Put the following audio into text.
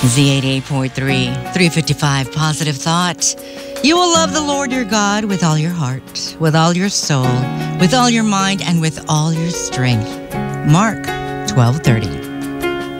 Z88.3, 355 Positive Thought. You will love the Lord your God with all your heart, with all your soul, with all your mind, and with all your strength. Mark 12:30.